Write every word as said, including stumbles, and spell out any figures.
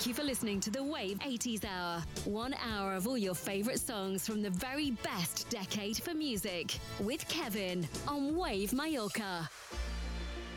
you for listening to the Wave eighties Hour. One hour of all your favourite songs from the very best decade for music. With Kevin on Wave Mallorca.